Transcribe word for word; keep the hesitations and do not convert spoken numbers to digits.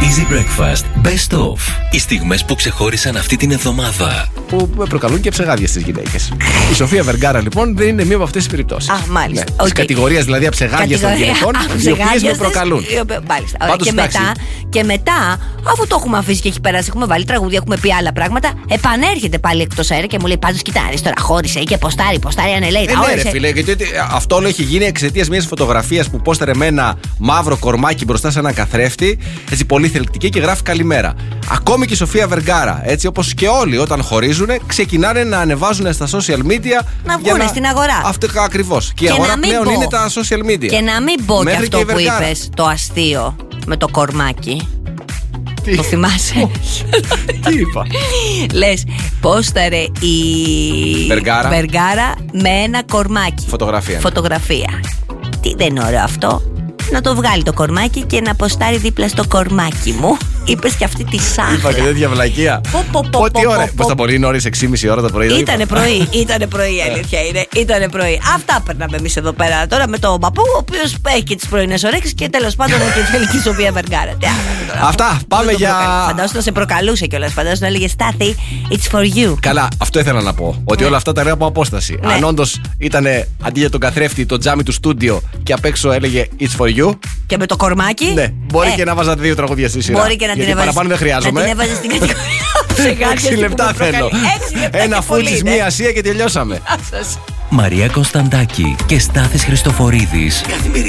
Easy Breakfast Best Of. Οι στιγμές που ξεχώρισαν αυτή την εβδομάδα. Που προκαλούν και ψεγάδια στις γυναίκες. Η Σοφία Βεργκάρα λοιπόν δεν είναι μία από αυτές τις περιπτώσεις. Α, μάλιστα. Ναι. Okay. Της κατηγορίας δηλαδή αψεγάδια των γυναικών, οι οποίες με προκαλούν. Μάλιστα. Πάντως, και, μετά, και μετά, αφού το έχουμε αφήσει και έχει περάσει, έχουμε βάλει τραγούδια, έχουμε πει άλλα πράγματα, επανέρχεται πάλι εκτός αέρα και μου λέει: πάντως, κοιτάξτε τώρα, χώρισε και ποστάρει, ποστάρει, αν λέει. Ε, ναι, ρε φίλε, γιατί αυτό όλο έχει γίνει εξαιτίας μιας φωτογραφίας που πόσταρε με ένα μαύρο κορμάκι μπροστά σε έναν καθρέφτη, έτσι πολύ θελκτική και γράφει καλημέρα. Ακόμη και η Σοφία Βεργκάρα, έτσι όπως και όλοι όταν χωρίζουν, ξεκινάνε να ανεβάζουν στα social media. Να βγουν στην αγορά. Αυτό ακριβώς. Και, και η αγορά πλέον είναι τα social media. Και να μην πω και αυτό και που είπες, το αστείο με το κορμάκι. Τι? Το θυμάσαι? Τι είπα? Λες, πόσταρε η Βεργκάρα. Βεργκάρα με ένα κορμάκι. Φωτογραφία. Φωτογραφία. Τι δεν είναι ωραίο αυτό? Να το βγάλει το κορμάκι και να ποστάρει δίπλα στο κορμάκι μου. Είπες και αυτή τη σάχλα. Είπα και τέτοια βλακεία. Πότι ώρα? Πώς θα μπορεί νωρίς, έξι και μισή ώρα το πρωί? Ήτανε πρωί, ήτανε πρωί η αλήθεια είναι. Ήτανε πρωί. Αυτά περνάμε εμείς εδώ πέρα τώρα με τον παππού, ο οποίος έχει και τις πρωινές ωρέξεις και τέλος πάντων και θέλει και η Σοφία Βεργκάρα. Αυτά, πάμε για. Φαντάζομαι να σε προκαλούσε κιόλας. Φαντάζομαι να έλεγε Στάθη, it's for you. Καλά, αυτό ήθελα να πω. Ότι όλα αυτά τα λέω από απόσταση. Αν όντως ήταν αντί για τον καθρέφτη το τζάμι του στούντιο και απ' έξω έλεγε it's for you. Και με το κορμάκι. Ναι, μπορεί και να βάζα δύο τραγούδια στη σειρά. Μπορεί και να την έβαζε. Παραπάνω δεν χρειάζομαι. Να την έβαζε στην κατηγορία. Έξι λεπτά θέλω. Ένα φούτσις, μία Ασία και τελειώσαμε. Μαρία Κωνσταντάκη και Στάθης Χριστοφορίδης. Καθημερινή.